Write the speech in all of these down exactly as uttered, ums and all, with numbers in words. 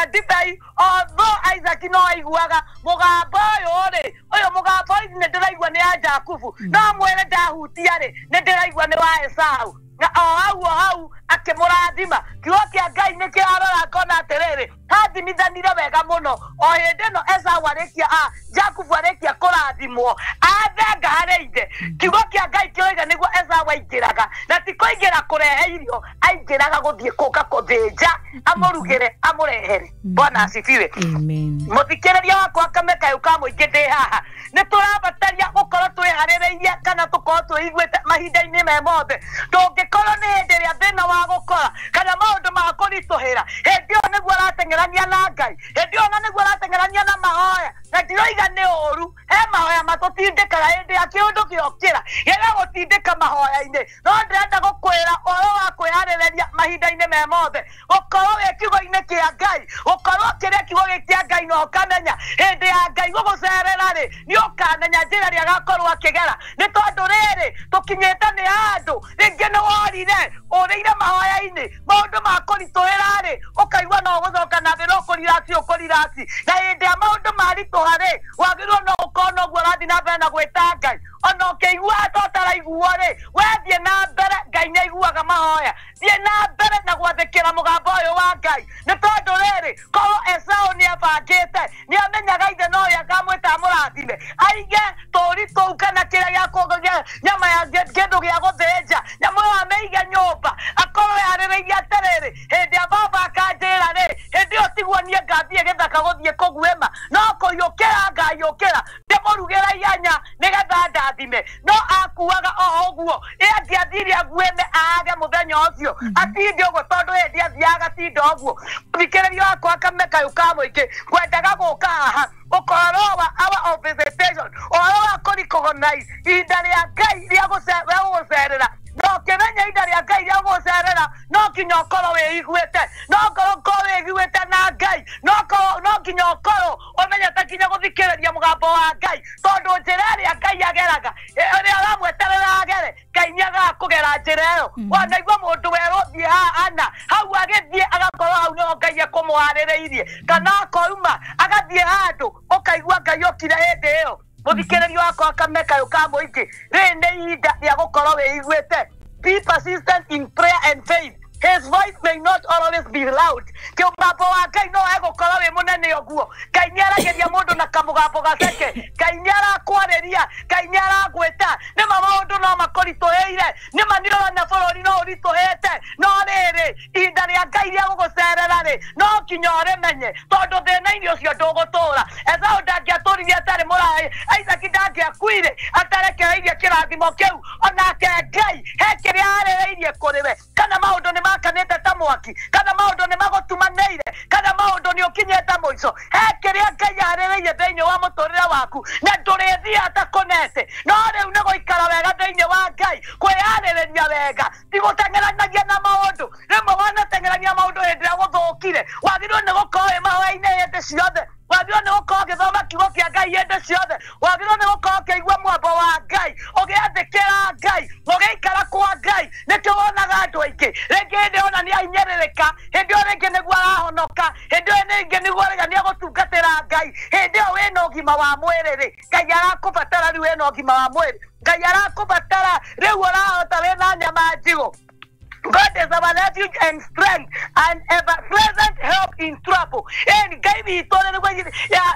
Dibai, although Isaac no Iguaga, Mogaboy, Ore, Oyo Mogaboy, Nedelaiguane Jakufu, no Muere Dahutiare, Nedelaiguane Sao. Na au au akemoradima kioki agai neke arora kona terere hadi midanira wega muno o hende no esa warekia a Jakubu warekia koradimo athanga hareide kioki agai kioiga niguo esa waingiraga na tikoingira kurehe irio aingiraga guthie kuka kuthinja amurugire amurehere Bwana asifiwe amen muthikiriria wakwa kameka yuka muingide haha niturabataria gukorwo twihaririirie kana tukorwo twiguite mahinda-ini me mothe tungikoro ni hindi ria thina wa gukora kana maundu ma kurituhira hindi iyo niguo aratengerania na Ngai hindi iyo niguo aratengerania na mahoya na ndiroiga ni uru he mahoya matutindikaga hindi ya kiundu giokira yega gutindika mahoya-ini no ndirenda gukwira oro wa kwihariria mahinda-ini me mothe gukorwo wi kiugo-ini kia Ngai gukorwo kiria kiugo kia Ngai no ukamenya hindi ya Ngai gugucerera ri ni ukamenya njira ria gakorwo akigera ni tondu riri tukinyite ni andu ringi ni worire urire mahoya-ini maundu ma kurituhira ri ukaigua no guthoka na thira ukuriraci ukuriraci na hindi ya maundu marituha ri wagirwo no ukorwo guo rathi na mbere na gwita Ngai ona ukigua totaraiguo ri wethie na mbere Ngai ni aiguaga mahoya thie na mbere na gwathikira mugambo uyu wa Ngai ni tondu riri korwo Esau ni abangite ni amenyaga ithe no ya ngamwita murathime aige tori tou kana kiria gia kuongoria nyama ya kindu gia guthinja nyama ya meiga nyumba akorwo yaririirie atiriri hindi ya baba akanjira ri hindi iyo tiguo nie ngathie githaka guthie kuguema no kuyukira ngayukira ndimurugira ianya nigetha ndathime no akuaga o uguo angiathirie agueme aage muthenya ucio atinde uguo tondu hindi athiaga tinda uguo thikiririo wakwa akameka yuka muingi ngwendaga guka haha ukorowa our of visitation or recognize ihinda ria Ngai ria gucerera no kimenya ihinda ria Ngai ria gucerera no kinya ukorwo wiguite no ukorwo wiguite na Ngai no no kinya ukorwo umenya ta kinya guthikiriria mugambo wa Ngai tondu njira ria Ngai ageraga ria aramweterera agere Ngai niaga kugera njira iyo wanaigua mundu werwo thie ha ana hau agithie agakorwo hau no Ngai ekumuhaririirie kana akouma agathie handu ukaigua Ngai okire hindi iyo muthikiririo wakwa akameka yuka muingi ri ni ihinda ria gukorwo wiguite be persistent in prayer and faith. His voice may not always be loud. Kimugambo wa Ngai no egukorwo wi munene uguo Ngai ni arageria mundu na kamugambo gaceke Ngai ni arakwariria Ngai ni aragwita ni maundu no makorituheire ni manirora na bururi no urituhete no riri ihinda ria Ngai ria gugucerera ri no kinya uremenye tondu thina-ini ucio ndugutura Esau ndangiaturirie atari murai Isaac ndangiakuire atarekereirie kirathimo kiu onake Ngai he kiria arereirie kuriwe kana maundu ni makanite ta mwaki kana maundu ni magutumaneire kana maundu ni ukinyete muico he kiria Ngai arereirie thiini wa muturire waku na ndurithia atakunete no riu ni guikara wega thiini wa Ngai kwiyaririria wega tigutengeranagia na maundu rimwe wanatengerania maundu hindi ria guthukire wagirwo ni gukorwo wi mahoya-ini hindi ciothe wagirwo ni gukorwo ugithoma kiugo kia Ngai hindi ciothe wagirwo ni gukorwo ukiigua mwambo wa Ngai ugiathikira Ngai ugiikara kwa Ngai nikio wonaga andu aingi ringi hindi ona ni ainyeririka hindi iyo ringi niguo arahonoka hindi iyo ringi niguo riga ni agutungatira Ngai hindi iyo wina ugima wa mwiri ri Ngai arakubatara riu wina ugima wa mwiri Ngai arakubatara riu urahota wina nyama njigu God is our refuge and strength and ever-present help in trouble. And Ngai witũ nĩ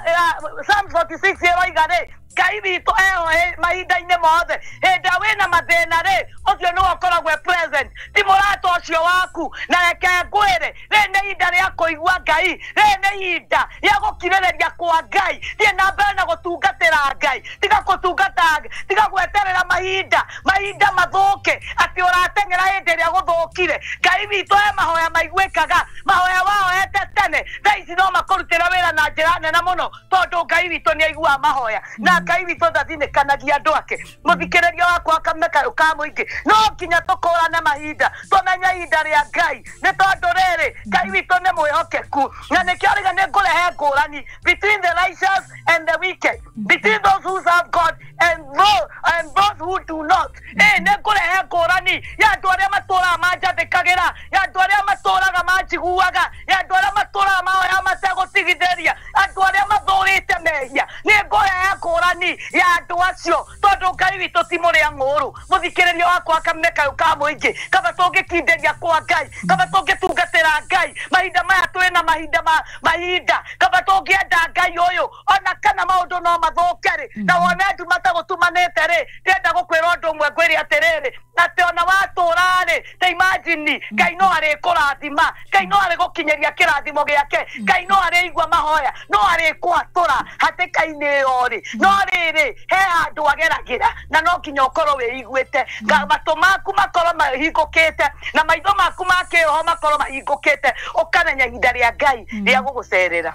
Psalm forty-six ĩroiga rĩ Ngai witũ eho mahinda-inĩ mothe hĩndĩ ĩrĩa wĩna mathĩna rĩ ũcio nĩwe ũkoragwo present ti mũrata ũcio waku na reke ngwĩre rĩ nĩ ihinda rĩa kũigua Ngai rĩ nĩ ihinda rĩa gũkirĩrĩria kwa Ngai thiĩ na mbere na gũtungatĩra Ngai tiga gũtungata tiga gweterera mahinda mahinda mathũke atĩ ũrateng'era hĩndĩ ĩrĩa gũthũkire Ngai witũ he mahoya maiguĩkaga mahoya wahoete tene thaa ici no makũrutĩra wĩra na njĩra nene mũno tondũ Ngai witũ nĩ aiguaga mahoya na Ngai witũ ndathinĩkanagia andũ ake mũthikĩrĩria wakwa akameka yuka mũingĩ no nginya tũkũrane mahinda tũmenye ihinda rĩa Ngai nĩ tondũ rĩrĩ Ngai witũ nĩ mwĩhokeku na nĩkĩo riga nĩ ngũrehe ngũrani between the righteous and the wicked between those who serve God and those, and those who do not eh nĩ ngũrehe ngũrani ya andũ arĩa matũraga manjathĩkagĩra ya andũ arĩa matũraga manjiguaga ya andũ arĩa matũraga mahoya mate kwa kamne kayo kamo ingi kaba toge kinderia kwa Ngai kaba toge tungatera Ngai mahinda maya twina mahinda ma mahinda kaba toge enda Ngai oyo ona kana maundu no mathokere na wona ndu matagutumanete ri ndenda gukwira undu mwe ngwiri atiriri ati ona waturare te imagine Ngai no ari kurathima Ngai no ari gukinyeria kirathimo giake Ngai no ari igwa mahoya no ari kwatura hatikaini yori no riri he andu ageragira na no kinya ukoro we igwete mato maku makoro mahingukite na maitho maku makiho makoro mahingukite ukamenya ihinda ria Ngai ria gugucerera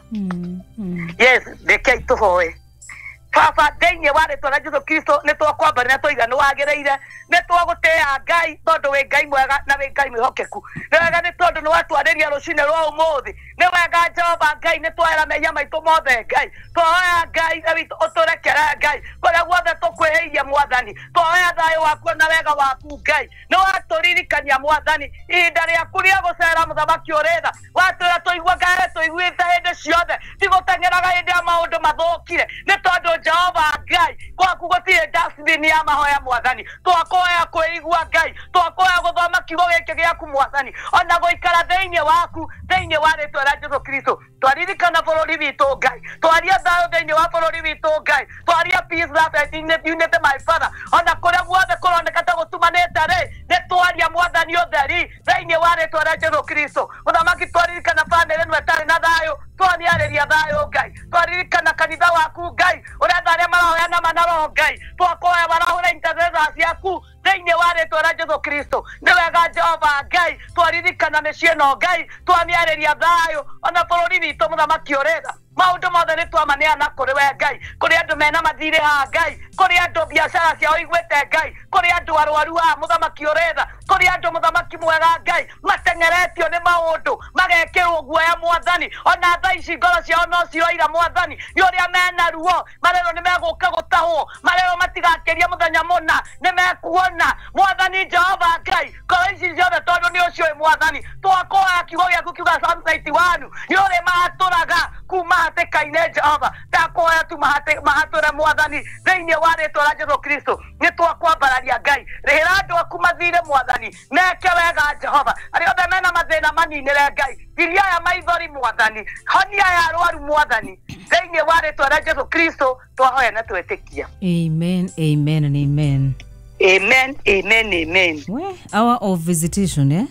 yes rekei tuhoe Papa thĩinĩ wa rĩtwa rĩa Jesũ Kristo nĩ twakwamba na tũiga nĩ wagĩrĩire nĩ twagũtĩa Ngai tondũ wĩ Ngai mwega na wĩ Ngai mwĩhokeku nĩ wega nĩ tondũ nĩ watwarĩria rũcinĩ rwa ũmũthĩ nĩ wega Jehova Ngai nĩ twahera mehia maitũ mothe Ngai twoya Ngai witũ ũtũrekere Ngai kũrĩa guothe tũkwĩhĩirie Mwathani twoya thayũ waku na wega waku Ngai nĩ watũririkania Mwathani ihinda rĩaku rĩa gũcera mũthamaki ũrĩ tha watwĩra tũigua Ngai tũiguĩte hĩndĩ ciothe tigũteng'eraga hĩndĩ ya maũndũ mathũkire nĩ tondũ Jehova Ngai gwaku gũtirĩ dustbin ya mahoya Mwathani twakwĩhoya kwĩigua Ngai twakwĩhoya gũthoma kiugo gĩkĩ gĩaku Mwathani ona gũikara thĩinĩ waku thĩinĩ wa rĩtwa rĩa Jesũ Kristo twaririkana bũrũri witũ Ngai twaria thayũ thĩinĩ wa bũrũri witũ Ngai twaria peace love and unity my Father ona kũrĩa guothe kũroneka ta gũtumanĩte rĩ nĩ twaria Mwathani ũtheri thĩinĩ wa rĩtwa rĩa Jesũ Kristo mũthamaki twaririkana bamĩrĩ ĩno ĩtarĩ na thayũ twaniarĩria thayũ Ngai twaririkana kanitha waku Ngai ũrĩa arĩa marahoyana manaro Ngai twakũhoya marahũra intercessors yaku thĩinĩ wa rĩtwa rĩa Jesũ Kristo nĩ wega Jehova Ngai twaririkana mĩciĩ ĩno Ngai twaniarĩria thayũ ona bũrũri witũ mũthamaki ũrĩ tha maundu mothe nĩ twamaneana kũrĩ we Ngai kũrĩ andũ mena mathirĩ ha Ngai kũrĩ andũ biacara ciao igwĩte Ngai kũrĩ andũ arwaru ha mũthamaki ũrĩ tha kũrĩ andũ mũthamaki mwega Ngai mateng'eretio nĩ maũndũ magekĩrwo guoya Mwathani ona thaa ici ngoro ciao no ciroira Mwathani nĩ ũrĩa mena ruo marero nĩ megũka gũtahwo marero matigakeria mũthenya mũna nĩ mekuona Mwathani Jehova Ngai ngoro ici ciothe tondũ nĩ ũcio Mwathani twakũhoya kiugo gĩaku kiuga Psalm ninety-one nĩ ũrĩ mahatũraga kuma hatĩka-inĩ Jehova takũhoya tu mahatũre Mwathani thĩinĩ wa rĩtwa rĩa Jesũ Kristo nĩ twakwambararia Ngai rĩhĩra andũ aku mathire Mwathani meke wega Jehova arĩa othe mena mathĩna maninĩre Ngai iria aya maithori Mwathani honia aya arwaru Mwathani thĩinĩ wa rĩtwa rĩa Jesũ Kristo twahoya na twetĩkia amen amen and amen amen amen amen we hour of visitation eh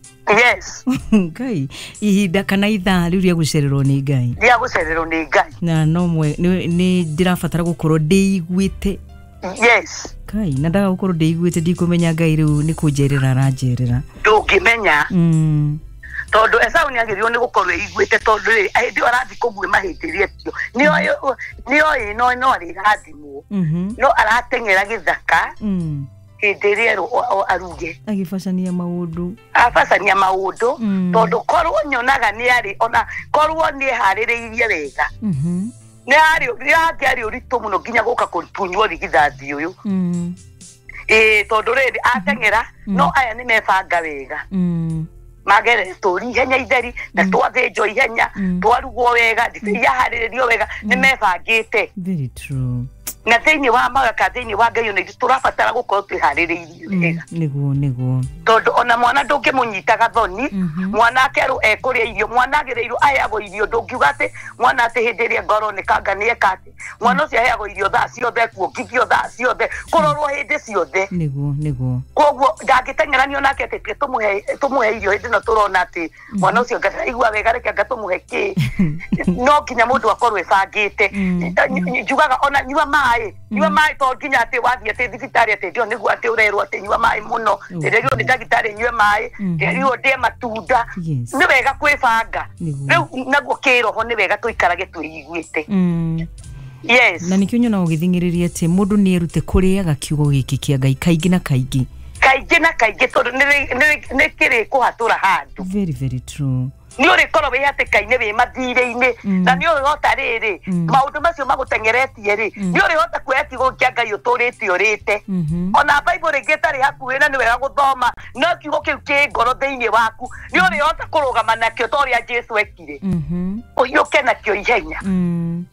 yes Ngai ihinda kana ithaa rĩu rĩa gũcererwo nĩ Ngai rĩa gũcererwo nĩ Ngai na no mwe nĩ ndĩrabatara gũkorwo ndĩiguĩte yes Ngai na ndaga gũkorwo ndĩiguĩte ndikumenya Ngai rĩu nĩ kũnjerera aranjerera ndũngĩmenya mm tondũ Esau nĩ agĩrĩirwo nĩ gũkorwo eiguĩte tondũ rĩ hĩndĩ arathi kũguĩma hĩndĩ ĩtio nĩo nĩo no no arĩ rathimwo no arateng'era gĩthaka hĩndĩ ĩrĩa aruge agĩbacania maũndũ abacania maũndũ tondũ korwo nyonaga nĩ arĩ ona korwo nĩ harĩrĩirie wega nĩ arĩ nĩ arĩ ũritũ mũno nginya gũka kũnyuo thigithathi ũyũ ĩĩ tondũ rĩrĩ ateng'era no aya nĩ mebanga wega magere tũri ihenya itheri na twathĩnjwo ihenya twarugwo wega ndibei yaharĩrĩrio wega nĩ mebangĩte very true na thĩinĩ wa mawaka thĩinĩ wa Ngai ona tũrabatara gũkorwo twĩharĩrĩirie wega nĩguo nĩguo tondũ ona mwana ndũngĩmũnyitaga thoni mwana akerwo ekũrĩa irio mwana agĩrĩirwo aheagwo irio ndũngiuga atĩ mwana atĩ hĩndĩ ĩrĩa ngoronekanga nĩ eka atĩ mwana ũcio aheagwo irio thaa ciothe kuongithio thaa ciothe kũrorwo hĩndĩ ciothe nĩguo nĩguo koguo ndangĩteng'eranio nake atĩ tũmũhe tũmũhe irio hĩndĩ ĩno tũrona atĩ mwana ũcio ngaigua wega reke ngatũmũhe kĩ no nginya mũndũ akorwo ebangĩte njugaga ona nyua maĩ nyua maĩ to nginya atĩ wathiĩ atĩ thibitarĩ atĩ ndio nĩguo atĩ ũrerwo atĩ nyua maĩ mũno rĩrĩo nĩ ndagĩtarĩ nyue maĩ rĩrĩo ndĩe matunda nĩ wega kwĩbanga rĩu naguo kĩroho nĩ wega tũikarage twĩiguĩte yes na nĩkĩo nyona ũgĩthingĩrĩria atĩ mũndũ nĩ erute kũrĩaga kiugo gĩkĩ kĩa Ngai kaingĩ na kaingĩ kaingĩ na kaingĩ tondũ nĩ kĩrĩ kũhatũra handũ very very true nĩ ũrĩkorwo wĩ hatĩka-inĩ wĩ mathirĩ-inĩ na nĩ ũrĩhota rĩrĩ maũndũ macio magũteng'eretie rĩ nĩ ũrĩhota kuoya kiugo kĩa Ngai ũtũrĩte ũrĩte ona Bible rĩngĩ ĩtarĩ hakuhĩ na nĩ wega gũthoma no kiugo kĩu kĩ ngoro thĩinĩ waku nĩ ũrĩhota kũrũgama nakĩo ta ũrĩa Jesũ ekire ũhiũke nakĩo ihenya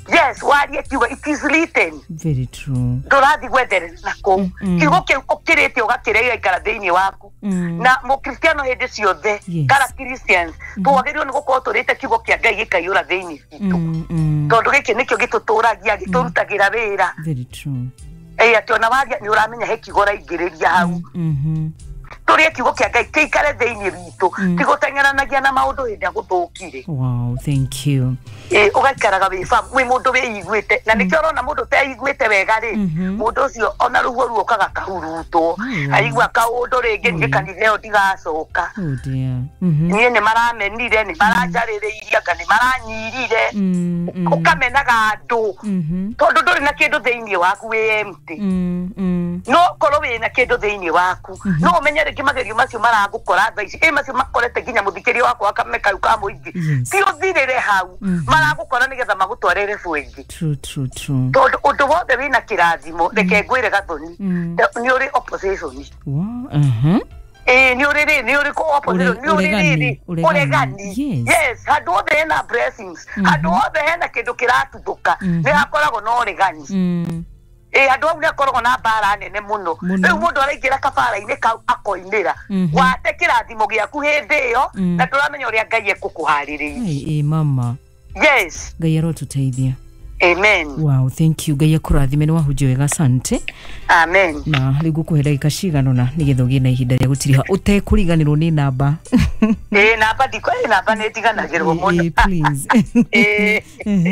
Yes, warie kiuga it is written. Very true. Ndurathi gwetherera nako. Kiugo kiu ukirite ugakireira ikara thiini waku. Na mu Kristiano hindi ciothe kara Christians tuwagirio ni gukorwo turite kiugo kia Ngai gikaiyura thiini itu. Tondu giki nikio gituturagia giturutagira wira. Very true. Eh ationa waria ni uramenya he kiugo raingiriria hau. Mhm. Turie kiugo kia Ngai kiikare thiini witu. Tiguteng'eranagia na maundu hindi aguthukire. Wow, thank you. Eh ugaikaraga wi fam wi mundu wi igwite na nikio rona mundu te igwite wega ri mundu ucio ona ruo ruo kaga kahurutwo aigwa kaundu ringi ngikanitheo ndigacoka. Oh dear. Mhm. Nie ni maramenire ni marajaririria ngani maranyirire ukamenaga andu tondu nduri na kindu thiini waku wi empty. No korwo wi na kindu thiini waku no umenye ringi magerio macio maragukora thaici e macio makorete nginya muthikiria wakwa akameka uka muingi ti uthirire hau maragukora nigetha magutwarire bwengi. True true true. Tondu undu wothe wina kirathimo reke ngwire gathoni ni uri opposition. Wow. Mhm. Eh ni uri ri ni uri ko opposition ni uri ri uregani. Yes handu wothe hena blessings handu wothe hena kindu kiratuthuka ni hakoragwo no uregani. Mm. Eh andu au ni akoragwo na mbara nene muno riu mundu araingira kabara-ini kau akoinira wate kirathimo giaku hindi iyo na turamenya uria Ngai ekukuhariririe. Eh mama. Yes. Ngai arotuteithia. Amen. Wow, thank you. Ngai akurathime ni wahunjia wega, asante. Amen. Na riu ngukuhe ndagika cigano na nigetha ugie na ihinda ria gutiriha utekuriganirwo ni namba. Eh namba ndiko eh namba ni tiganagirwo muno. Eh please. Eh.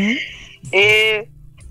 Eh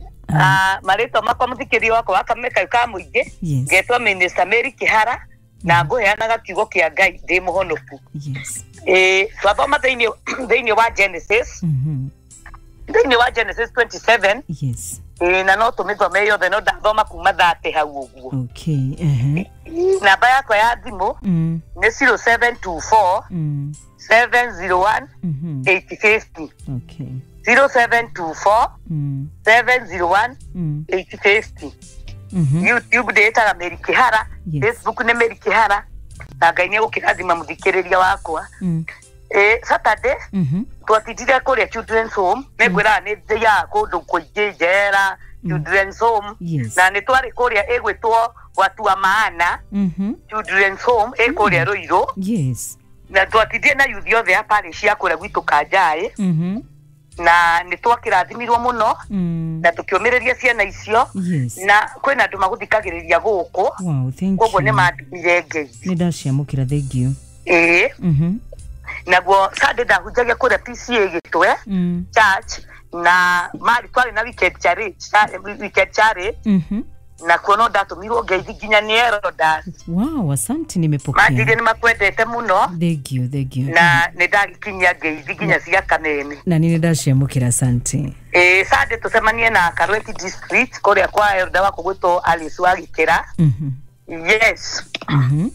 ah marito makwa muthikiri wako wakameka ka muingi ngetwa Minister Mary Kihara na nguheanaga kiugo kia Ngai ndi muhonoku. Yes. Eh twathoma thiini thiini wa Genesis. Mhm. Thiini wa Genesis twenty-seven. Yes. Eh na no tumithome yothe no ndathoma kuma thirty hau uguo. Okay. Eh. Namba yakwa ya thimu ni zero seven two four seven zero one eight five zero. Okay. zero seven two four seven zero one eight five zero. YouTube data Mary Kihara, Facebook ni Mary Kihara. Na Ngai ni gukirathima muthikiriria wakwa. Eh Saturday twatithire kuria children's home negwira ni thia kundu kuingi njera children's home na ni twari kuria egwitwo watu wa maana children's home ekuria Ruiru. Yes. Na twatithie na youth yothe ya parish ya kuria gwitu Kanjai. Mhm. Na ni twakirathimirwo muno na tukiomiriria ciana icio na kwina andu maguthikagiriria guku. Wow, thank you. Koguo ni mandumire Ngai. Ni ndaciamukira, thank you. Eh. Mhm. Naguo Sunday ndahunjagia kuria P C A gitwe church na mari twari na weekend charity weekend charity. Mhm. Na kuona ndatumirwo ngeithi nginya ni Erodas. Wow, asante nimepokea. Mandire ni makwendete muno. Thank you, thank you. Na ni ndagikinya ngeithi nginya cia Kanene. Na ni ndaciamukira, asante. Eh Sunday tusemanie na Karweti district kuria kwa Elda wako gwito Alice Wagikira. Mhm. Yes. Mhm.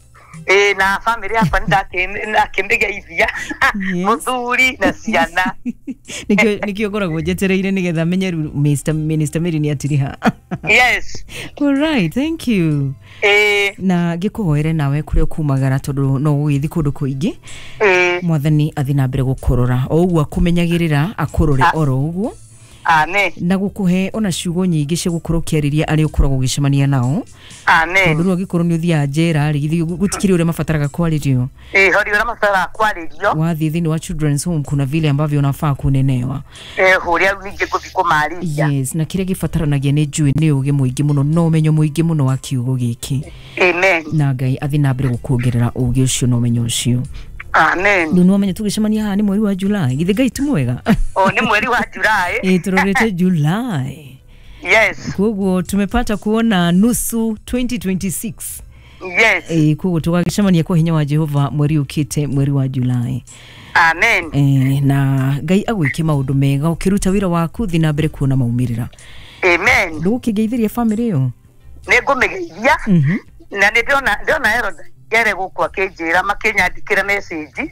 Eh na family hapa ndake na kimbiga ivia muthuri na ciana nikio nikio ngoragwo njetereire nigetha menye Mister Minister Mary ni atiriha. Yes. All right, thank you. Eh na ngikuhoere nawe kuri okumagara tondu no withi kundu kuingi. Eh mwathani athina mbere gukorora o uguo akumenyagirira akorore oro uguo. Amen. Na gukuhe ona ciugo nyingi cia gukorwo kiariria ari ukoragwo gicemania nao. Amen. Tondu rugi ni uthia njera rigithi gutikiri ure mafataraga kwaririo. Eh hori ure mafataraga kwaririo. Wathi thini wa children's home kuna vile ambavyo unafaa kunenewa. Eh hori aru ninge guthi kumarisia. Yes, na kire gifataranagia ni njui ni ugi muingi muno no menyo muingi muno wa kiugo giki. Amen. Na Ngai athina mbere gukuongerera ugi ucio no menyo ucio. Amen. Ndio menye tugicemania ha ni mweri wa July. Githe Ngai tumwega. Oh ni mweri wa July. Eh turorete July. Yes. Kuguo tumepata kuona nusu twenty twenty-six. Yes. Eh kuguo tugagicemania kwa hinya wa Jehova mweri ukite mweri wa July. Amen. Eh na Ngai agwike maundu mega ukiruta wira waku thina mbere kuona maumirira. Amen. Ndukigeithiria family yo. Nigumigeithia. Mhm. Na ndiona ndiona Eroda gere gukwa kinjira makinyandikira message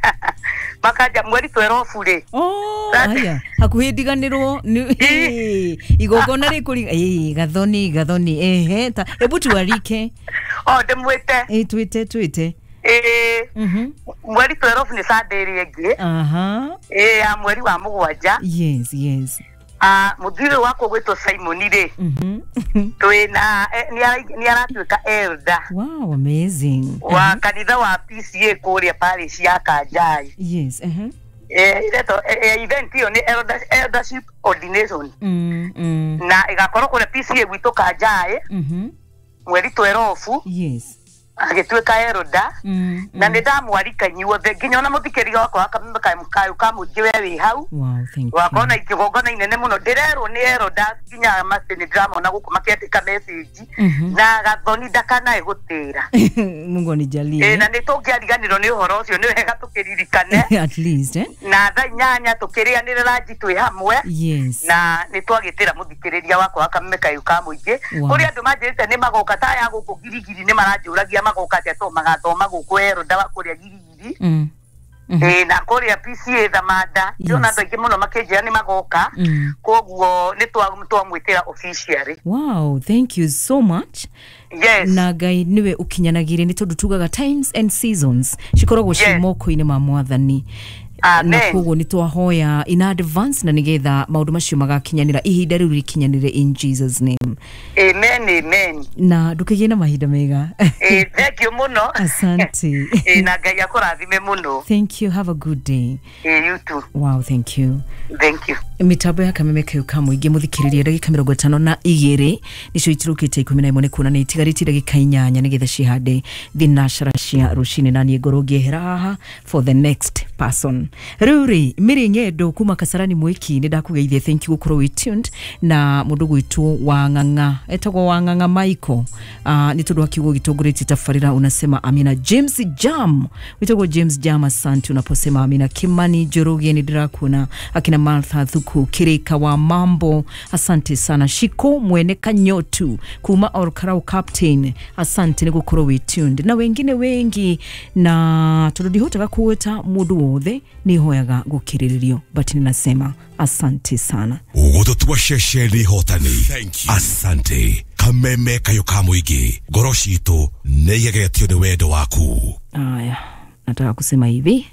makaja mweri twelve ri. Oh aya hakuhi ndiganirwo igogona rikuri eh gathoni gathoni ehe ta ebu tuarike. Oh ndimwite eh twite twite eh mhm mweri twelve ni Sunday ri ingi. Aha eh ya mweri wa mugwanja. Yes yes. Ah, muthire wako gwetwo Simon ire. Mhm. Twina ni aratuika elder. Wow, amazing. Wa kanitha wa P C A kuria parish ya Kanjai. Yes, uh -huh. Eh, ireto event hiyo ni eldership ordination. Mm, mm. Na igakorwo kuna P C A gwitu Kanjai. Mhm. Mweri twelve. Yes. Agituika elder. Mm. Na ndamwarika nyuothe nginya ona muthikiri wakwa akameka mukayo kamujiwe wi hau. Wow, thank you. Wakona ikigongona inene muno ndirerwo ni elder nginya masini drama na guku makiandika message na gathoni ndakana igutira. Mungu anijalie. Eh, na nitungiariganirwo ni uhoro ucio ni wega tukiririkane. At least, eh? Na tha inyanya tukirianirira nji twi hamwe. Yes. Na nitwagitira muthikiriria wakwa akameka yuka muingi. Kuri andu manjirite ni magoka ta ya guku girigiri ni maranjuragia magoka ati to magathoma guku ero ndawa kuria girigiri. Mm. Eh, na kuria P C A thamanda yona yes. Ndoike muno makejea ni magoka mm. Koguo ni twa twamwitira officially. Wow, thank you so much. Yes. Na Ngai niwe ukinyanagire ni tondu tugaga times and seasons cikoragwo ci moko-ini ma Mwathani. Amen. Na koguo ni twahoya in advance na nigetha maundu macio magakinyanira ihinda riu rikinyanire in Jesus name. Amen, amen. Na ndukigie na mahinda mega. Eh, thank you muno. Asante. Eh, na Ngai akurathime muno. Thank you, have a good day. Eh, you too. Wow, thank you. Thank you. Mitambo ya Kameme Kayuka muingi muthikiririe ndagika mirongo itano na igiri nicio itirukite ikumi na imwe kuna ni itigariti ndagika inyanya nigetha cihande thinashara cia rucini na nie ngorogie haha for the next person. Ruri miri ngedo kuma Kasarani Mwiki ni ndakugeithie, thank you gukorwo we tuned na mundu gwitu Wanganga etagwo Wanganga Michael. Uh, ni tondu akiugo gitongoreti tafarira unasema Amina. James Jam witagwo James Jam, asante unaposema Amina. Kimani Joroge ni ndirakuna akina Martha Thuku Kirika wa Mambo, asante sana. Shiko Mwene Kanyotu kuma Orkarau Captain, asante ni gukorwo we tuned na wengine wengi, na turudi hotaka kuweta mudu wothe ni hoyaga gukiririo but ninasema asante sana. Ugoto tuwa shesheni hotani. Asante. Kameme Kayuka muingi. Goroshito neyegetio ni wedo waku. Aya, nataka kusema hivi.